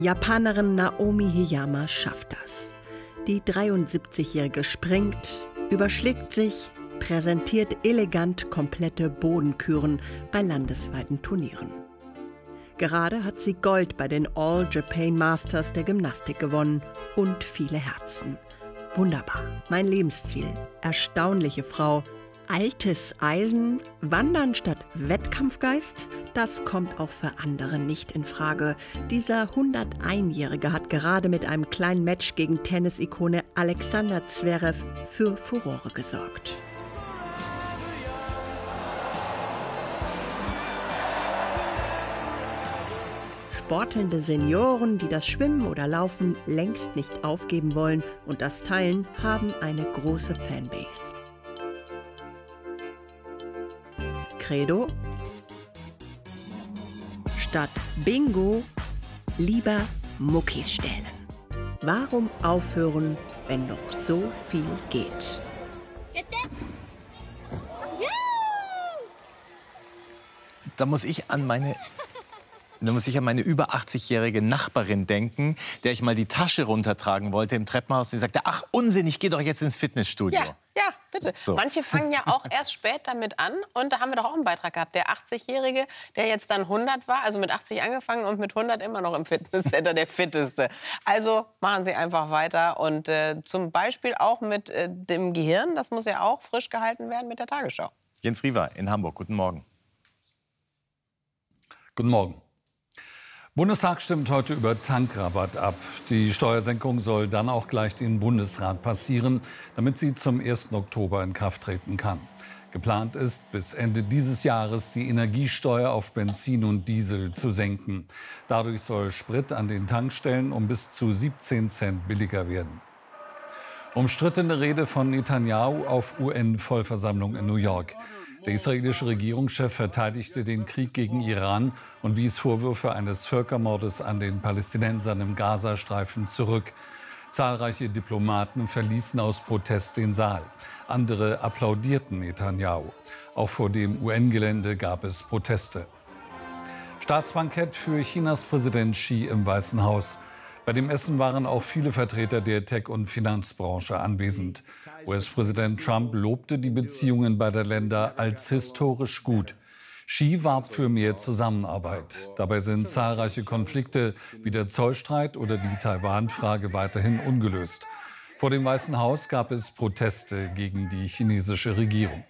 Japanerin Naomi Hiyama schafft das. Die 73-Jährige springt, überschlägt sich, präsentiert elegant komplette Bodenküren bei landesweiten Turnieren. Gerade hat sie Gold bei den All Japan Masters der Gymnastik gewonnen und viele Herzen. Wunderbar, mein Lebensziel. Erstaunliche Frau. Altes Eisen, Wandern statt Wettkampfgeist, das kommt auch für andere nicht in Frage. Dieser 101-Jährige hat gerade mit einem kleinen Match gegen Tennisikone Alexander Zverev für Furore gesorgt. Sportelnde Senioren, die das Schwimmen oder Laufen längst nicht aufgeben wollen und das teilen, haben eine große Fanbase. Credo: statt Bingo lieber Muckis stellen. Warum aufhören, wenn noch so viel geht? Da muss ich an meine über 80-jährige Nachbarin denken, der ich mal die Tasche runtertragen wollte im Treppenhaus. Die sagte, ach Unsinn, ich gehe doch jetzt ins Fitnessstudio. Ja, bitte. So. Manche fangen ja auch erst spät damit an. Und da haben wir doch auch einen Beitrag gehabt. Der 80-Jährige, der jetzt dann 100 war, also mit 80 angefangen und mit 100 immer noch im Fitnesscenter, der Fitteste. Also machen Sie einfach weiter. Und zum Beispiel auch mit dem Gehirn, das muss ja auch frisch gehalten werden mit der Tagesschau. Jens Riewer in Hamburg, guten Morgen. Guten Morgen. Bundestag stimmt heute über Tankrabatt ab. Die Steuersenkung soll dann auch gleich den Bundesrat passieren, damit sie zum 1. Oktober in Kraft treten kann. Geplant ist, bis Ende dieses Jahres die Energiesteuer auf Benzin und Diesel zu senken. Dadurch soll Sprit an den Tankstellen um bis zu 17 Cent billiger werden. Umstrittene Rede von Netanyahu auf UN-Vollversammlung in New York. Der israelische Regierungschef verteidigte den Krieg gegen Iran und wies Vorwürfe eines Völkermordes an den Palästinensern im Gazastreifen zurück. Zahlreiche Diplomaten verließen aus Protest den Saal. Andere applaudierten Netanyahu. Auch vor dem UN-Gelände gab es Proteste. Staatsbankett für Chinas Präsident Xi im Weißen Haus. Bei dem Essen waren auch viele Vertreter der Tech- und Finanzbranche anwesend. US-Präsident Trump lobte die Beziehungen beider Länder als historisch gut. Xi warb für mehr Zusammenarbeit. Dabei sind zahlreiche Konflikte wie der Zollstreit oder die Taiwan-Frage weiterhin ungelöst. Vor dem Weißen Haus gab es Proteste gegen die chinesische Regierung.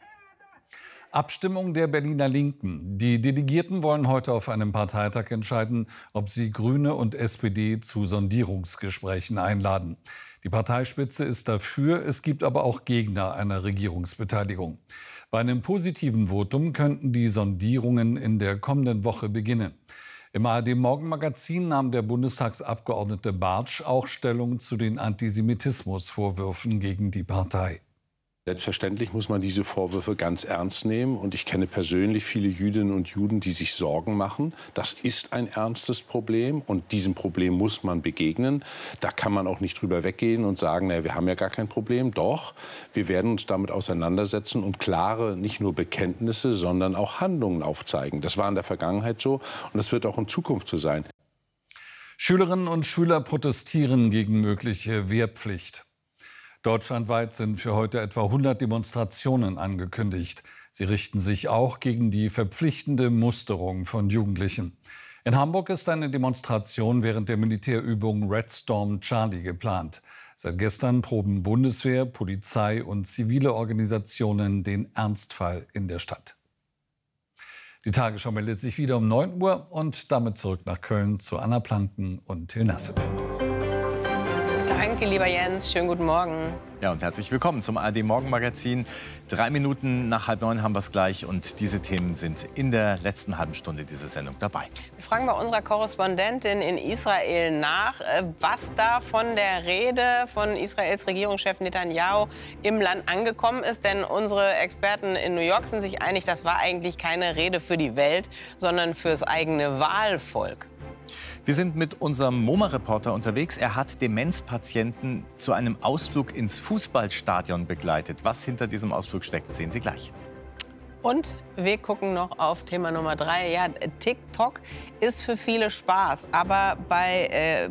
Abstimmung der Berliner Linken. Die Delegierten wollen heute auf einem Parteitag entscheiden, ob sie Grüne und SPD zu Sondierungsgesprächen einladen. Die Parteispitze ist dafür, es gibt aber auch Gegner einer Regierungsbeteiligung. Bei einem positiven Votum könnten die Sondierungen in der kommenden Woche beginnen. Im ARD-Morgenmagazin nahm der Bundestagsabgeordnete Bartsch auch Stellung zu den Antisemitismusvorwürfen gegen die Partei. Selbstverständlich muss man diese Vorwürfe ganz ernst nehmen. Und ich kenne persönlich viele Jüdinnen und Juden, die sich Sorgen machen. Das ist ein ernstes Problem und diesem Problem muss man begegnen. Da kann man auch nicht drüber weggehen und sagen, naja, wir haben ja gar kein Problem. Doch, wir werden uns damit auseinandersetzen und klare, nicht nur Bekenntnisse, sondern auch Handlungen aufzeigen. Das war in der Vergangenheit so und das wird auch in Zukunft so sein. Schülerinnen und Schüler protestieren gegen mögliche Wehrpflicht. Deutschlandweit sind für heute etwa 100 Demonstrationen angekündigt. Sie richten sich auch gegen die verpflichtende Musterung von Jugendlichen. In Hamburg ist eine Demonstration während der Militärübung Red Storm Charlie geplant. Seit gestern proben Bundeswehr, Polizei und zivile Organisationen den Ernstfall in der Stadt. Die Tagesschau meldet sich wieder um 9 Uhr und damit zurück nach Köln zu Anna Planken und Till Nassif. Danke, lieber Jens. Schönen guten Morgen. Ja, und herzlich willkommen zum ARD-Morgenmagazin. 3 Minuten nach 8:30 haben wir es gleich. Und diese Themen sind in der letzten halben Stunde dieser Sendung dabei. Wir fragen bei unserer Korrespondentin in Israel nach, was da von der Rede von Israels Regierungschef Netanyahu im Land angekommen ist. Denn unsere Experten in New York sind sich einig, das war eigentlich keine Rede für die Welt, sondern fürs eigene Wahlvolk. Wir sind mit unserem MoMA-Reporter unterwegs. Er hat Demenzpatienten zu einem Ausflug ins Fußballstadion begleitet. Was hinter diesem Ausflug steckt, sehen Sie gleich. Und wir gucken noch auf Thema Nummer 3. Ja, TikTok ist für viele Spaß, aber bei